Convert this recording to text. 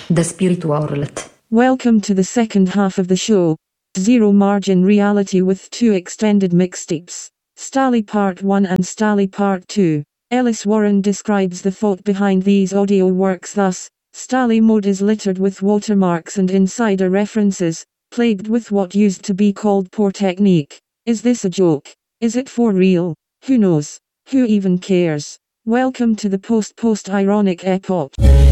The Spirit World. Welcome to the second half of the show. Zero Margin Reality with 2 extended mixtapes. Stali Part 1 and Stali Part 2. Ellis Warren describes the thought behind these audio works thus: Stali mode is littered with watermarks and insider references, plagued with what used to be called poor technique. Is this a joke? Is it for real? Who knows? Who even cares? Welcome to the post-ironic epoch.